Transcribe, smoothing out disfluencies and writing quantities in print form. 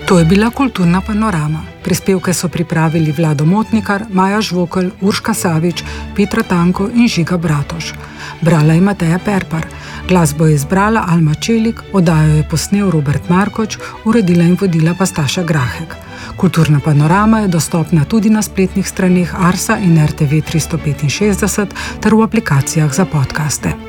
To je bila Kulturna panorama. Prispevke so pripravili Vlado Motnikar, Maja Žvokelj, Urška Savič, Petra Tanko in Žiga Bratoš. Brala je Mateja Perpar. Glasbo je izbrala Alma Čelik, oddajo je posnel Robert Markoč, uredila in vodila pa Staša Grahek. Kulturna panorama je dostopna tudi na spletnih straneh Arsa in RTV 365 ter v aplikacijah za podcaste.